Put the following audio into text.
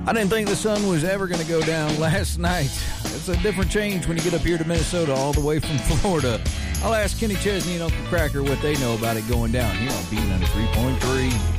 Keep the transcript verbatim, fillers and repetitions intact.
I didn't think the sun was ever going to go down last night. It's a different change when you get up here to Minnesota all the way from Florida. I'll ask Kenny Chesney and Uncle Cracker what they know about it going down here on B ninety-three point three.